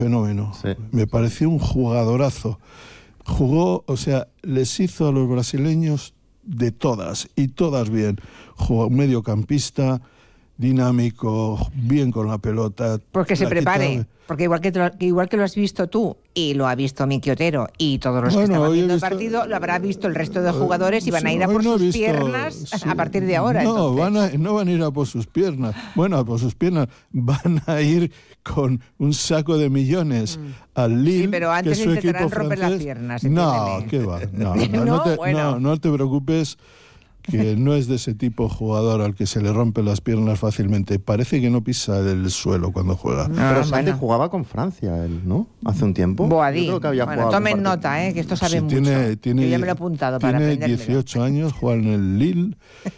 Fenómeno. Sí. Me pareció un jugadorazo. Jugó, o sea, les hizo a los brasileños de todas, y todas bien. Jugó mediocampista, dinámico, bien con la pelota. Porque se prepare, porque igual que lo has visto tú, y lo ha visto Miki Otero, y todos los que estaban viendo el partido, lo habrá visto el resto de jugadores y van a ir a por sus piernas a partir de ahora. No, no van a ir a por sus piernas. Bueno, a por sus piernas. Van a ir con un saco de millones al Lille, sí, pero antes que es su intentarán equipo romper francés. las piernas. No, ¿qué va? No te preocupes, que no es de ese tipo de jugador al que se le rompen las piernas fácilmente. Parece que no pisa el suelo cuando juega. Pero Sánchez jugaba con Francia, él, ¿no? Hace un tiempo. Boadí. Bueno, tomen nota, que esto sabe mucho. Yo ya me lo he apuntado para aprendérmelo. Tiene 18 años, juega en el Lille,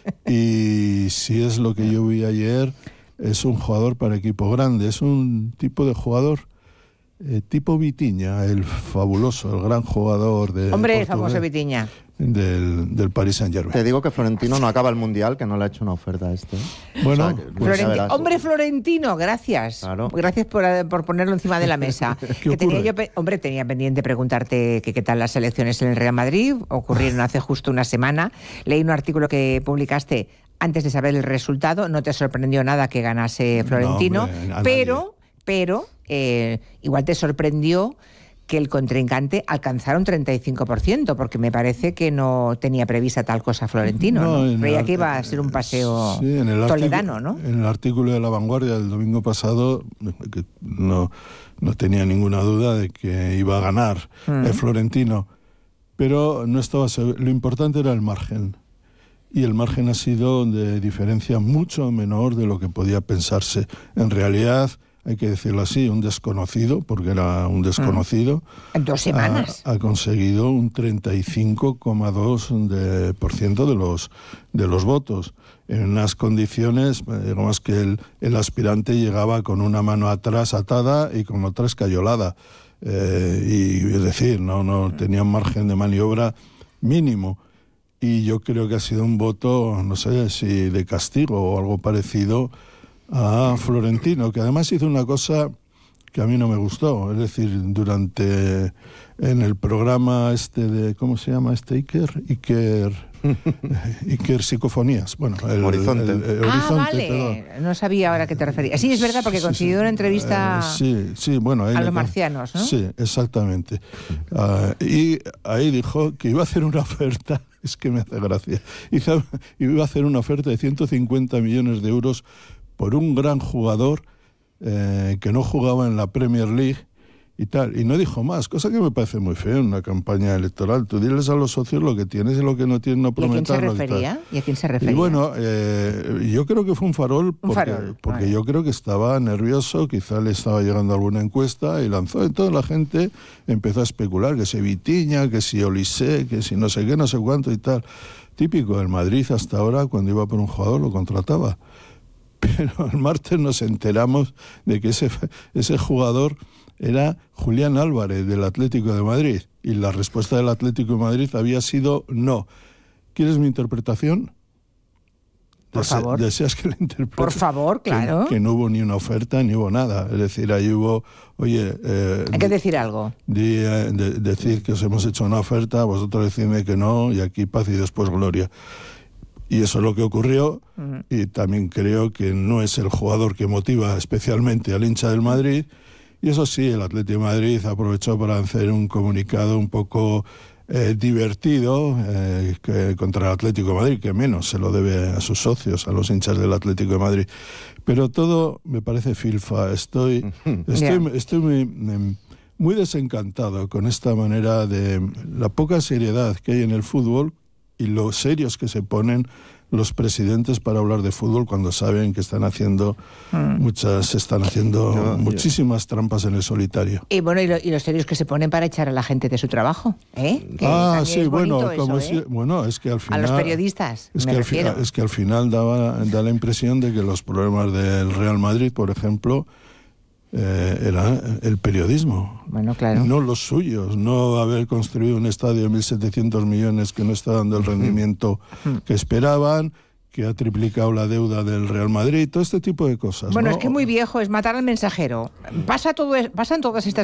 y si es lo que yo vi ayer, es un jugador para equipo grande. Es un tipo de jugador tipo Vitinha, el fabuloso, el gran jugador de Hombre, el famoso Vitinha. Del Paris Saint-Germain. Te digo que Florentino no acaba el Mundial, que no le ha hecho una oferta a este. Bueno, o sea, hombre, Florentino, gracias. Claro. Gracias por ponerlo encima de la mesa. Tenía pendiente preguntarte qué tal las elecciones en el Real Madrid. Ocurrieron hace justo una semana. Leí un artículo que publicaste antes de saber el resultado. No te sorprendió nada que ganase Florentino, no, hombre, pero igual te sorprendió que el contrincante alcanzara un 35%, porque me parece que no tenía prevista tal cosa Florentino, ¿no? Creía que iba a ser un paseo toledano, ¿no? En el artículo de La Vanguardia del domingo pasado, que no tenía ninguna duda de que iba a ganar el Florentino, pero no estaba seguro. Lo importante era el margen, y el margen ha sido de diferencia mucho menor de lo que podía pensarse. En realidad, hay que decirlo así, un desconocido, porque era un desconocido. En 2 semanas. Ha conseguido un 35,2% de los votos, en unas condiciones, digamos que el aspirante llegaba con una mano atrás atada y con otra escayolada. Y es decir, no tenía un margen de maniobra mínimo. Y yo creo que ha sido un voto, no sé si de castigo o algo parecido, a Florentino, que además hizo una cosa que a mí no me gustó. Es decir, en el programa de, ¿cómo se llama este? Iker Psicofonías. Bueno, el Horizonte. Horizonte, vale. perdón. No sabía ahora a qué te referías. Sí, es verdad, porque consiguió una entrevista a los marcianos, ¿no? Sí, exactamente. Y ahí dijo que iba a hacer una oferta, es que me hace gracia, iba a hacer una oferta de 150 millones de euros por un gran jugador que no jugaba en la Premier League y tal. Y no dijo más, cosa que me parece muy feo en una campaña electoral. Tú diles a los socios lo que tienes y lo que no tienes, no prometerlo. ¿Y a quién se refería? Y bueno, yo creo que fue un farol, porque vale. Yo creo que estaba nervioso, quizá le estaba llegando alguna encuesta y lanzó. Entonces la gente empezó a especular, que si Vitinha, que si Olise, que si no sé qué, no sé cuánto y tal. Típico, el Madrid hasta ahora, cuando iba por un jugador, lo contrataba. Pero el martes nos enteramos de que ese jugador era Julián Álvarez, del Atlético de Madrid. Y la respuesta del Atlético de Madrid había sido no. ¿Quieres mi interpretación? Por favor. ¿Deseas que la interprete? Por favor, claro. Que no hubo ni una oferta, ni hubo nada. Es decir, ahí hubo, oye... hay que decir algo. Decir que os hemos hecho una oferta, vosotros decidme que no, y aquí paz y después gloria. Y eso es lo que ocurrió, y también creo que no es el jugador que motiva especialmente al hincha del Madrid. Y eso sí, el Atlético de Madrid aprovechó para hacer un comunicado un poco divertido contra el Atlético de Madrid, que menos se lo debe a sus socios, a los hinchas del Atlético de Madrid. Pero todo me parece filfa. Estoy muy desencantado con esta manera de la poca seriedad que hay en el fútbol y lo serios que se ponen los presidentes para hablar de fútbol cuando saben que están haciendo muchísimas trampas en el solitario. Y bueno, y los serios que se ponen para echar a la gente de su trabajo, ¿eh? Sí, bueno, es que al final... A los periodistas, es que al final da la impresión de que los problemas del Real Madrid, por ejemplo, era el periodismo. Bueno, claro. No los suyos, no haber construido un estadio de 1.700 millones que no está dando el rendimiento que esperaban, que ha triplicado la deuda del Real Madrid, todo este tipo de cosas. Bueno, ¿no? Es que muy viejo, es matar al mensajero. Pasan todas estas